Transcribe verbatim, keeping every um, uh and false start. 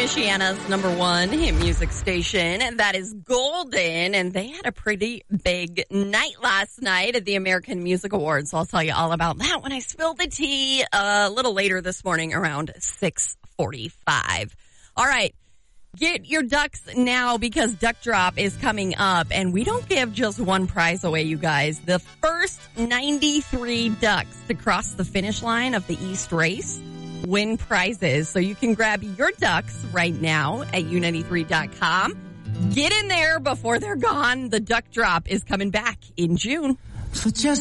Michiana's number one hit music station, and that is Golden. And they had a pretty big night last night at the American Music Awards. So I'll tell you all about that when I spill the tea a little later this morning around six forty-five. All right. Get your ducks now because Duck Drop is coming up, and we don't give just one prize away, you guys. The first ninety-three ducks to cross the finish line of the East Race win prizes. So you can grab your ducks right now at U ninety-three dot com. Get in there before they're gone. The Duck Drop is coming back in June. So just